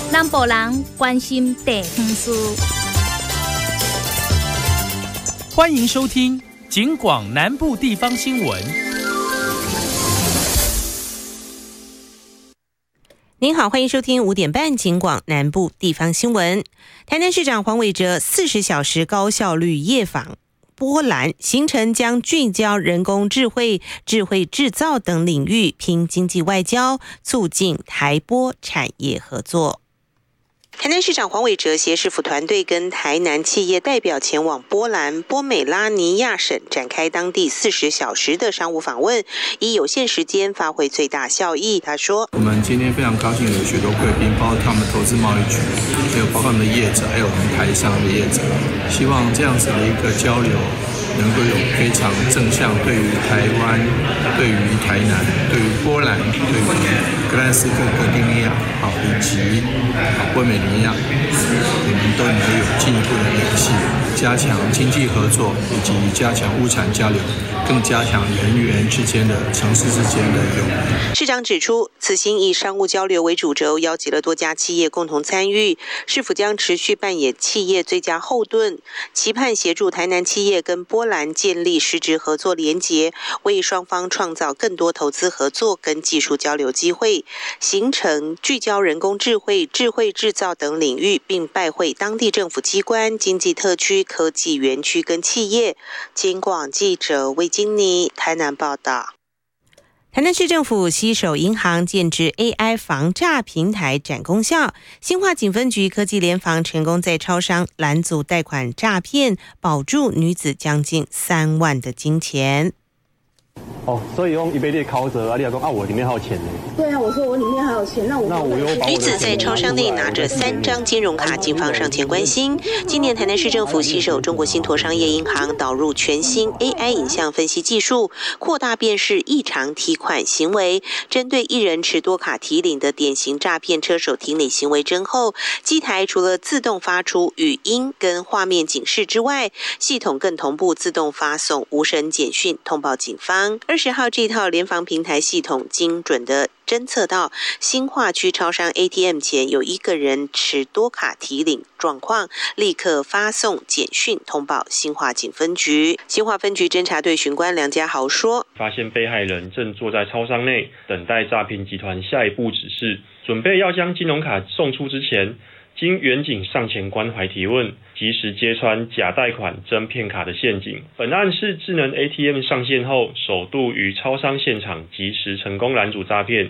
南部人关心地方事。 欢迎收听警广南部地方新闻。 您好，欢迎收听5点半警广南部地方新闻。台南市长黄伟哲40小时高效率夜访波兰，行程将聚焦人工智慧、智慧制造等领域，拼经济外交，促进台波产业合作。台南市长黄伟哲携市府团队跟台南企业代表前往波兰波美拉尼亚省，展开当地40小时的商务访问，以有限时间发挥最大效益。他说：“ 我们今天非常高兴有许多贵宾，包括他们投资贸易局，还有包括我们的业者，还有我们台商的业者，希望这样子的一个交流能够有非常正向，对于台湾、对于台南、对于波兰、对于格兰斯克、哥丁尼亚，以及波美尼亚，我们都能够有进一步的联系，加强经济合作，以及加强物产交流，更加强人员之间的、城市之间的友谊。” 市长指出，此行以商务交流为主轴，邀集了多家企业共同参与，市府将持续扮演企业最佳后盾，期盼协助台南企业跟波兰建立实质合作连结，为双方创造更多投资合作跟技术交流机会。行程聚焦人工智慧、智慧制造等领域，并拜会当地政府机关、经济特区、科技园区跟企业。警广记者魏金妮台南报道。台南市政府携手银行建置 AI 防诈平台展功效，新化警分局科技联防成功在超商拦阻贷款诈骗，保住女子将近3万的金钱。 所以用一杯列考者你说我里面还有钱呢。对啊，我说我里面还有钱，那我又把我的钱。 女子在超商内拿着3张金融卡，警方上前关心。今年台南市政府携手中国信托商业银行导入全新 AI 影像分析技术，扩大辨识异常提款行为，针对一人持多卡提领的典型诈骗车手提领行为侦后，机台除了自动发出语音跟画面警示之外，系统更同步自动发送无声简讯通报警方。20号这套联防平台系统精准的侦测到新化区超商 ATM 前有一个人持多卡提领状况，立刻发送简讯通报新化警分局。新化分局侦查队巡官梁家豪说， 发现被害人正坐在超商内等待诈骗集团下一步指示，准备要将金融卡送出之前，经员警上前关怀提问，及时揭穿假贷款真骗卡的陷阱。本案是智能 ATM 上线后，首度于超商现场及时成功拦阻诈骗，